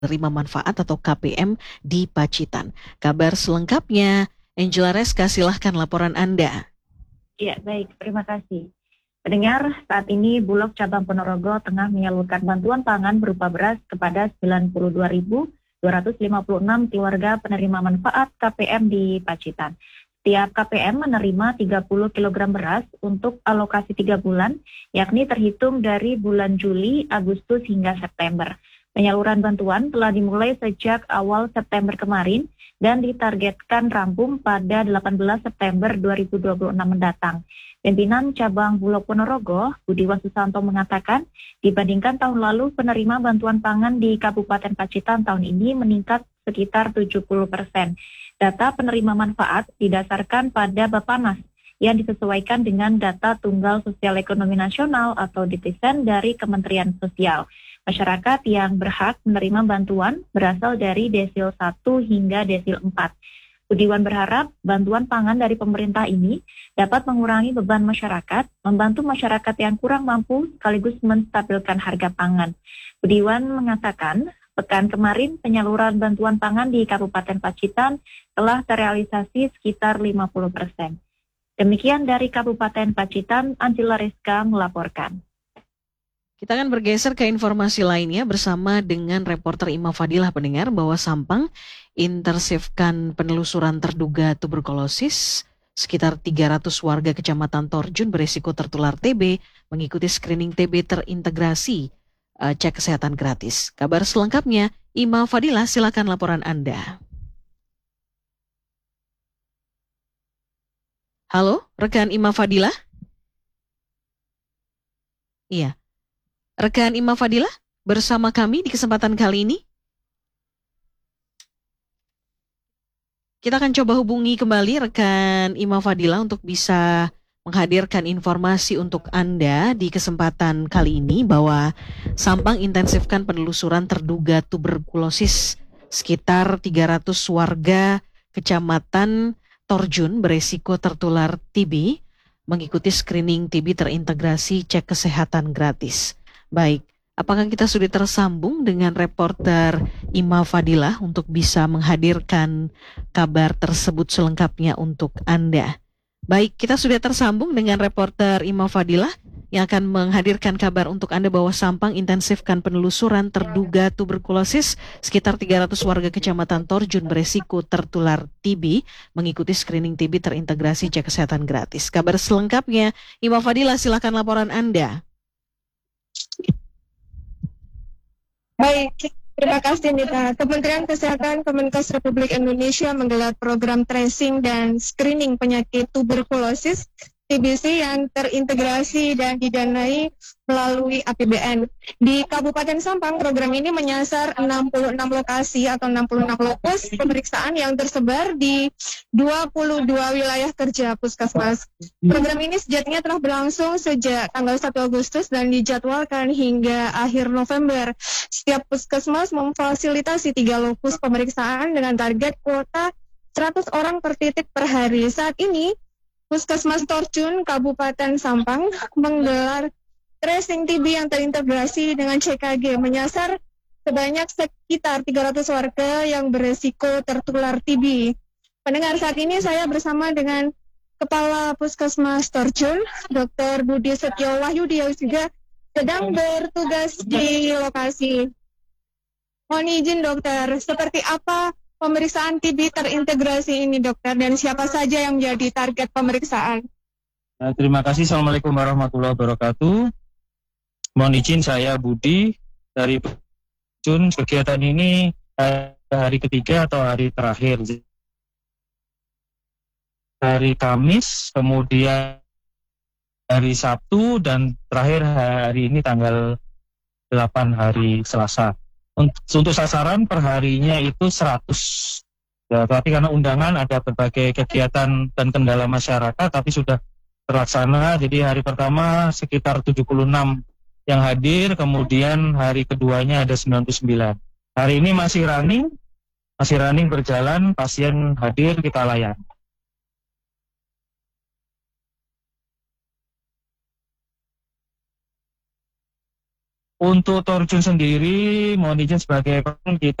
penerima manfaat atau KPM di Pacitan. Kabar selengkapnya, Angela Reska, silahkan laporan Anda. Ya, baik. Terima kasih. Pendengar, saat ini Bulog Cabang Ponorogo tengah menyalurkan bantuan pangan berupa beras kepada 92.256 keluarga penerima manfaat KPM di Pacitan. Setiap KPM menerima 30 kg beras untuk alokasi 3 bulan, yakni terhitung dari bulan Juli, Agustus hingga September. Penyaluran bantuan telah dimulai sejak awal September kemarin dan ditargetkan rampung pada 18 September 2026 mendatang. Pimpinan Cabang Bulog Ponorogo, Budi Wasusanto mengatakan, dibandingkan tahun lalu penerima bantuan pangan di Kabupaten Pacitan tahun ini meningkat sekitar 70%. Data penerima manfaat didasarkan pada Bappenas yang disesuaikan dengan data Tunggal Sosial Ekonomi Nasional atau DSN dari Kementerian Sosial. Masyarakat yang berhak menerima bantuan berasal dari desil 1 hingga desil 4. Budiwan berharap bantuan pangan dari pemerintah ini dapat mengurangi beban masyarakat, membantu masyarakat yang kurang mampu sekaligus menstabilkan harga pangan. Budiwan mengatakan, pekan kemarin penyaluran bantuan pangan di Kabupaten Pacitan telah terrealisasi sekitar 50%. Demikian dari Kabupaten Pacitan, Angela Reska melaporkan. Kita akan bergeser ke informasi lainnya bersama dengan reporter Ima Fadilah. Pendengar, bahwa Sampang intensifkan penelusuran terduga tuberkulosis. Sekitar 300 warga Kecamatan Torjun beresiko tertular TB mengikuti screening TB terintegrasi, cek kesehatan gratis. Kabar selengkapnya, Ima Fadilah, silakan laporan Anda. Halo, rekan Ima Fadilah? Iya. Rekan Ima Fadilah bersama kami di kesempatan kali ini. Kita akan coba hubungi kembali rekan Ima Fadilah untuk bisa menghadirkan informasi untuk Anda di kesempatan kali ini bahwa Sampang intensifkan penelusuran terduga tuberkulosis. Sekitar 300 warga Kecamatan Torjun beresiko tertular TB mengikuti screening TB terintegrasi cek kesehatan gratis. Baik, apakah kita sudah tersambung dengan reporter Ima Fadilah untuk bisa menghadirkan kabar tersebut selengkapnya untuk Anda? Baik, kita sudah tersambung dengan reporter Ima Fadilah yang akan menghadirkan kabar untuk Anda bahwa Sampang intensifkan penelusuran terduga tuberkulosis. Sekitar 300 warga Kecamatan Torjun beresiko tertular TB mengikuti screening TB terintegrasi cek kesehatan gratis. Kabar selengkapnya, Ima Fadilah, silakan laporan Anda. Baik, terima kasih Nita. Kementerian Kesehatan Kemenkes Republik Indonesia menggelar program tracing dan screening penyakit tuberkulosis TBC yang terintegrasi dan didanai melalui APBN. Di Kabupaten Sampang, program ini menyasar 66 lokasi atau 66 lokus pemeriksaan yang tersebar di 22 wilayah kerja Puskesmas. Program ini sejatinya telah berlangsung sejak tanggal 1 Agustus dan dijadwalkan hingga akhir November. Setiap Puskesmas memfasilitasi 3 lokus pemeriksaan dengan target kuota 100 orang per titik per hari. Saat ini, Puskesmas Torjun, Kabupaten Sampang menggelar tracing TB yang terintegrasi dengan CKG menyasar sebanyak sekitar 300 warga yang beresiko tertular TB. Pendengar, saat ini saya bersama dengan Kepala Puskesmas Torjun, Dr. Budi Setio Wahyudi yang juga sedang bertugas di lokasi. Mohon izin dokter, seperti apa pemeriksaan TB terintegrasi ini dokter dan siapa saja yang menjadi target pemeriksaan? Terima kasih. Assalamualaikum warahmatullahi wabarakatuh. Mohon izin, saya Budi dari Jun. Kegiatan ini hari ketiga atau hari terakhir. Hari Kamis, kemudian hari Sabtu, dan terakhir hari ini tanggal 8 hari Selasa. Untuk sasaran perharinya itu 100. Ya, tapi karena undangan ada berbagai kegiatan dan kendala masyarakat, tapi sudah terlaksana. Jadi hari pertama sekitar 76 yang hadir, kemudian hari keduanya ada 99. Hari ini masih running berjalan, pasien hadir, kita layani. Untuk Torjun sendiri, mohon izin sebagai kita